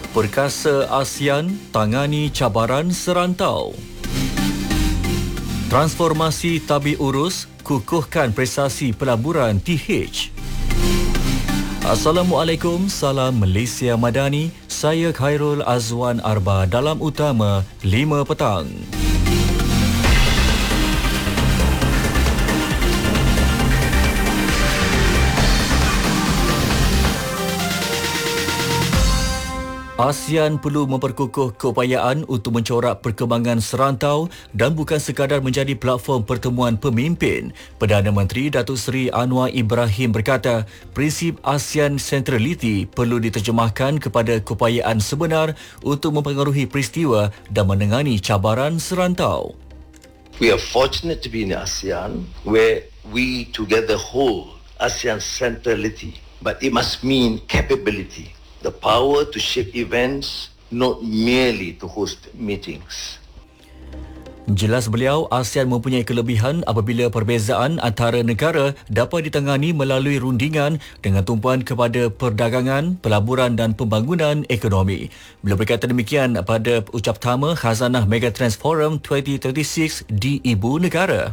Perkasa ASEAN tangani cabaran serantau. Transformasi tabik urus kukuhkan prestasi pelaburan TH. Assalamualaikum, salam Malaysia Madani. Saya Khairul Azwan Arba dalam utama 5 petang. ASEAN perlu memperkukuh keupayaan untuk mencorak perkembangan serantau dan bukan sekadar menjadi platform pertemuan pemimpin. Perdana Menteri Datuk Seri Anwar Ibrahim berkata, prinsip ASEAN Centrality perlu diterjemahkan kepada keupayaan sebenar untuk mempengaruhi peristiwa dan menangani cabaran serantau. We are fortunate to be in ASEAN where we together hold ASEAN Centrality, but it must mean capability. The power to shape events, not merely to host meetings. Jelas beliau, ASEAN mempunyai kelebihan apabila perbezaan antara negara dapat ditangani melalui rundingan dengan tumpuan kepada perdagangan, pelaburan dan pembangunan ekonomi. Beliau berkata demikian pada ucap pertama Khazanah Megatrends Forum 2036 di Ibu Negara.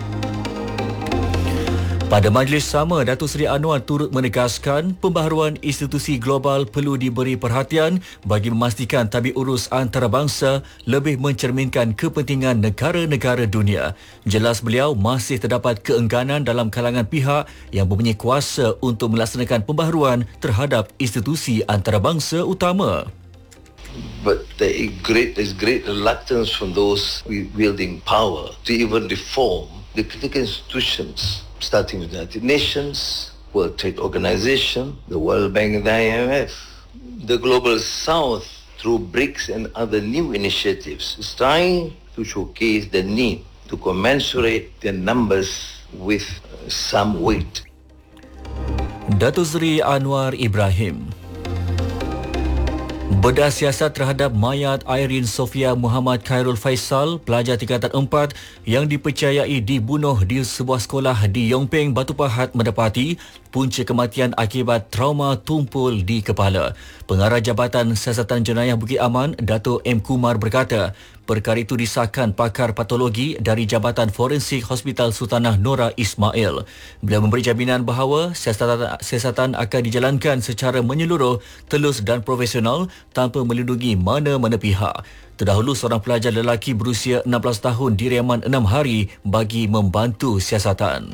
Pada majlis sama, Datuk Seri Anwar turut menegaskan pembaharuan institusi global perlu diberi perhatian bagi memastikan tabik urus antarabangsa lebih mencerminkan kepentingan negara-negara dunia. Jelas beliau, masih terdapat keengganan dalam kalangan pihak yang mempunyai kuasa untuk melaksanakan pembaharuan terhadap institusi antarabangsa utama. But there's great reluctance from those wielding power to even reform the critical institutions, starting with the United Nations, World Trade Organization, the World Bank and the IMF. The Global South, through BRICS and other new initiatives, is trying to showcase the need to commensurate their numbers with some weight. Datuk Seri Anwar Ibrahim. Bedah siasat terhadap mayat Irene Sofia Muhammad Khairul Faisal, pelajar tingkatan 4 yang dipercayai dibunuh di sebuah sekolah di Yongpeng, Batu Pahat mendapati punca kematian akibat trauma tumpul di kepala. Pengarah Jabatan Siasatan Jenayah Bukit Aman, Datuk M. Kumar berkata, perkara itu disahkan pakar patologi dari Jabatan Forensik Hospital Sultanah Nora Ismail. Beliau memberi jaminan bahawa siasatan akan dijalankan secara menyeluruh, telus dan profesional tanpa melindungi mana-mana pihak. Terdahulu, seorang pelajar lelaki berusia 16 tahun direman 6 hari bagi membantu siasatan.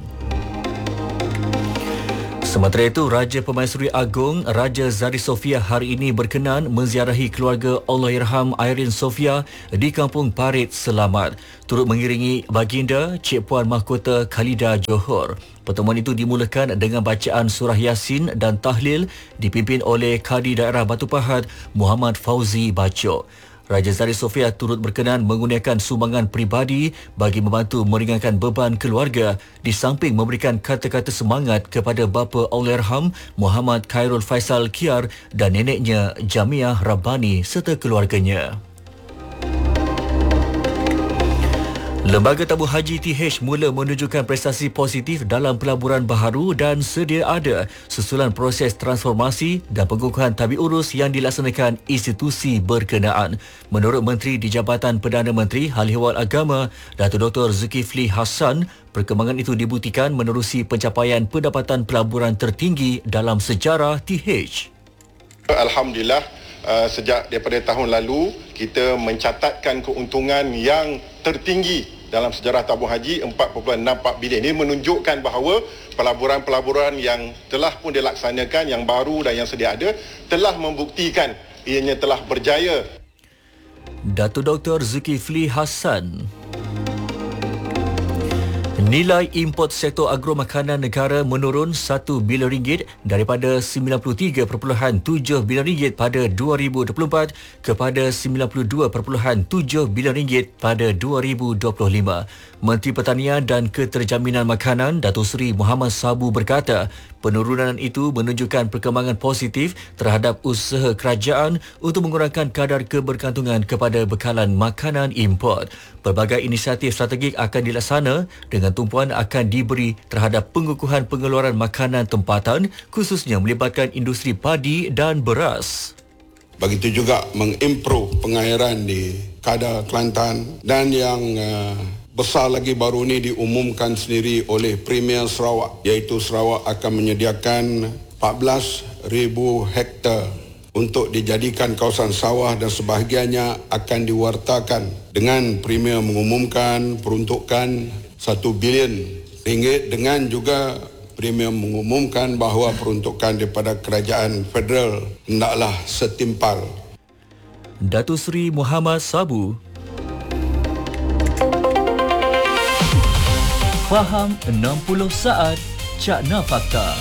Sementara itu, Raja Pemaisuri Agong Raja Zari Sofia hari ini berkenan menziarahi keluarga Allahyarham Irene Sofia di Kampung Parit Selamat, turut mengiringi baginda Cik Puan Mahkota Khalida Johor. Pertemuan itu dimulakan dengan bacaan surah Yasin dan tahlil dipimpin oleh Kadi Daerah Batu Pahat Muhammad Fauzi Bacok. Raja Zari Sofia turut berkenan menggunakan sumbangan peribadi bagi membantu meringankan beban keluarga di samping memberikan kata-kata semangat kepada bapa Allahyarham Muhammad Khairul Faisal Kiar dan neneknya Jamiah Rabbani serta keluarganya. Lembaga Tabung Haji TH mula menunjukkan prestasi positif dalam pelaburan baharu dan sedia ada susulan proses transformasi dan pengukuhan tabik urus yang dilaksanakan institusi berkenaan. Menurut Menteri di Jabatan Perdana Menteri Hal Ehwal Agama, Datuk Dr. Zulkifli Hassan, perkembangan itu dibuktikan menerusi pencapaian pendapatan pelaburan tertinggi dalam sejarah TH. Alhamdulillah, sejak daripada tahun lalu kita mencatatkan keuntungan yang tertinggi dalam sejarah tabung haji 4.64 bilion. Ini menunjukkan bahawa pelaburan-pelaburan yang telah pun dilaksanakan, yang baru dan yang sedia ada, telah membuktikan ianya telah berjaya. Datuk Dr. Zulkifli Hassan. Nilai import sektor agro makanan negara menurun RM1 bilion daripada RM93.7 bilion pada 2024 kepada RM92.7 bilion pada 2025. Menteri Pertanian dan Keterjaminan Makanan Datuk Seri Muhammad Sabu berkata, penurunan itu menunjukkan perkembangan positif terhadap usaha kerajaan untuk mengurangkan kadar kebergantungan kepada bekalan makanan import. Pelbagai inisiatif strategik akan dilaksana dengan tumpuan akan diberi terhadap pengukuhan pengeluaran makanan tempatan, khususnya melibatkan industri padi dan beras. begitu juga mengimprove pengairan di Kedah, Kelantan, dan yang besar lagi baru ini diumumkan sendiri oleh Premier Sarawak, iaitu Sarawak akan menyediakan 14,000 hektar untuk dijadikan kawasan sawah dan sebahagiannya akan diwartakan dengan Premier mengumumkan peruntukan 1 bilion ringgit, dengan juga Premier mengumumkan bahawa peruntukan daripada kerajaan federal hendaklah setimpal. Datuk Seri Muhammad Sabu. Faham 60 saat Cakna Fakta.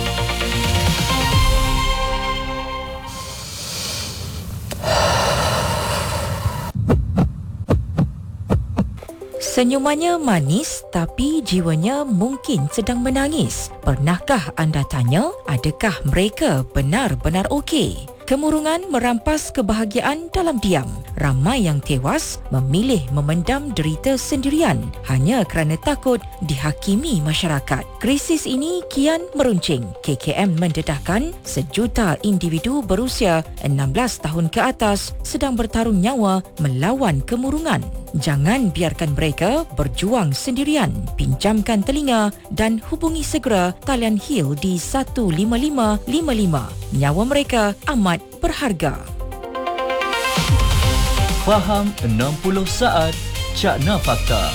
Senyumannya manis tapi jiwanya mungkin sedang menangis. Pernahkah anda tanya, adakah mereka benar-benar okey? Kemurungan merampas kebahagiaan dalam diam. Ramai yang tewas memilih memendam derita sendirian hanya kerana takut dihakimi masyarakat. Krisis ini kian meruncing. KKM mendedahkan 1 juta individu berusia 16 tahun ke atas sedang bertarung nyawa melawan kemurungan. Jangan biarkan mereka berjuang sendirian. Pinjamkan telinga dan hubungi segera talian HIL di 15555. Nyawa mereka amat berharga. Faham 60 saat Cakna Fakta.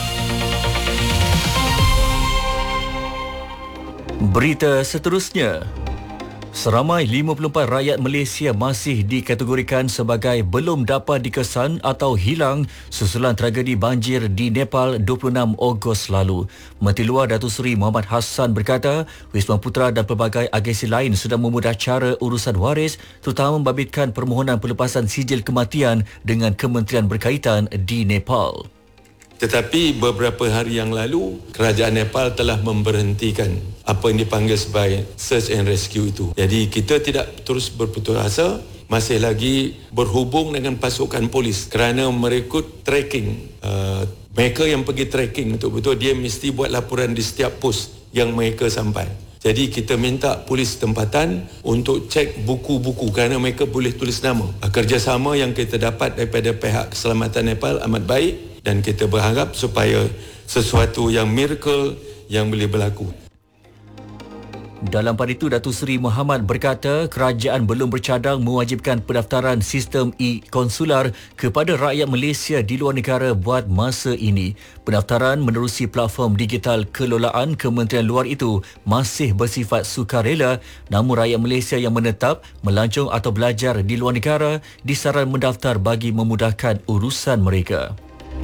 Berita seterusnya. Seramai 54 rakyat Malaysia masih dikategorikan sebagai belum dapat dikesan atau hilang susulan tragedi banjir di Nepal 26 Ogos lalu. Menteri Luar Datuk Seri Muhammad Hassan berkata, Wisma Putra dan pelbagai agensi lain sudah memudah cara urusan waris, terutama membabitkan permohonan pelepasan sijil kematian dengan kementerian berkaitan di Nepal. Tetapi beberapa hari yang lalu, kerajaan Nepal telah memberhentikan apa yang dipanggil sebagai search and rescue itu. Jadi kita tidak terus berputus asa, masih lagi berhubung dengan pasukan polis kerana merekrut tracking. Mereka yang pergi tracking betul-betul dia mesti buat laporan di setiap pos yang mereka sampai. Jadi kita minta polis tempatan untuk cek buku-buku kerana mereka boleh tulis nama. Kerjasama yang kita dapat daripada pihak keselamatan Nepal amat baik dan kita berharap supaya sesuatu yang miracle yang boleh berlaku. Dalam pada itu, Datuk Seri Muhammad berkata kerajaan belum bercadang mewajibkan pendaftaran sistem e-konsular kepada rakyat Malaysia di luar negara buat masa ini. Pendaftaran menerusi platform digital kelolaan Kementerian Luar itu masih bersifat sukarela, namun rakyat Malaysia yang menetap, melancong atau belajar di luar negara disaran mendaftar bagi memudahkan urusan mereka.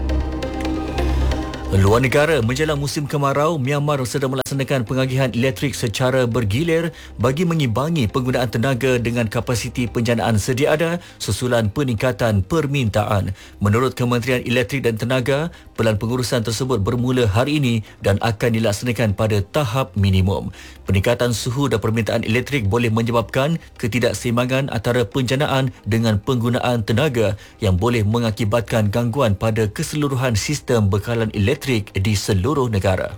Luar negara, menjelang musim kemarau, Myanmar sedang melaksanakan pengagihan elektrik secara bergilir bagi mengimbangi penggunaan tenaga dengan kapasiti penjanaan sedia ada susulan peningkatan permintaan. Menurut Kementerian Elektrik dan Tenaga, pelan pengurusan tersebut bermula hari ini dan akan dilaksanakan pada tahap minimum. Peningkatan suhu dan permintaan elektrik boleh menyebabkan ketidakseimbangan antara penjanaan dengan penggunaan tenaga yang boleh mengakibatkan gangguan pada keseluruhan sistem bekalan elektrik di seluruh negara.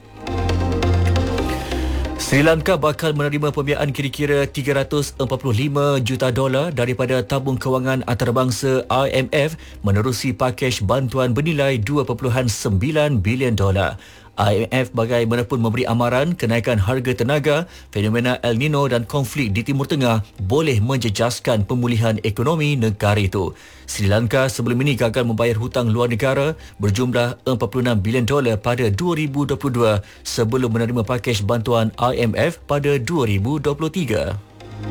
Sri Lanka bakal menerima pembiayaan kira-kira $345 juta daripada tabung kewangan antarabangsa IMF menerusi pakej bantuan bernilai $2.9 bilion. IMF bagaimanapun memberi amaran kenaikan harga tenaga, fenomena El Nino dan konflik di Timur Tengah boleh menjejaskan pemulihan ekonomi negara itu. Sri Lanka sebelum ini gagal membayar hutang luar negara berjumlah $46 bilion pada 2022 sebelum menerima pakej bantuan IMF pada 2023.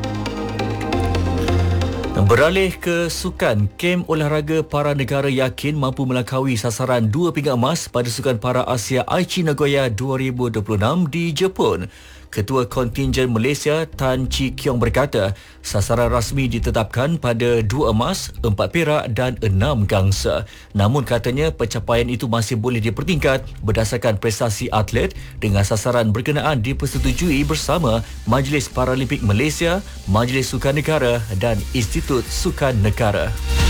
Beralih ke sukan, kem olahraga para negara yakin mampu melangkaui sasaran 2 pingat emas pada Sukan Para Asia Aichi Nagoya 2026 di Jepun. Ketua Kontingen Malaysia Tan Chi Kiong berkata, sasaran rasmi ditetapkan pada 2 emas, 4 perak dan 6 gangsa. Namun katanya pencapaian itu masih boleh dipertingkat berdasarkan prestasi atlet dengan sasaran berkenaan dipersetujui bersama Majlis Paralimpik Malaysia, Majlis Sukan Negara dan Institut Sukan Negara.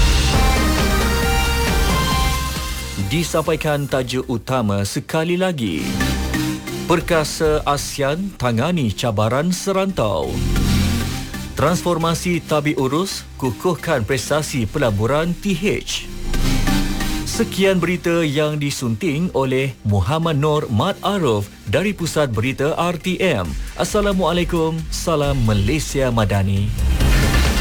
Disampaikan tajuk utama sekali lagi. Perkasa ASEAN tangani cabaran serantau. Transformasi tabik urus, kukuhkan prestasi pelaburan TH. Sekian berita yang disunting oleh Muhammad Nur Mat Aruf dari Pusat Berita RTM. Assalamualaikum, salam Malaysia Madani.